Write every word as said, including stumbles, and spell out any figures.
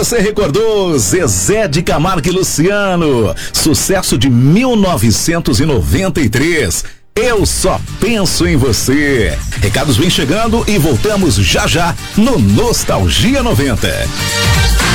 Você recordou Zezé de Camargo e Luciano, sucesso de mil novecentos e noventa e três. Eu só penso em você. Recados vêm chegando e voltamos já já no Nostalgia noventa.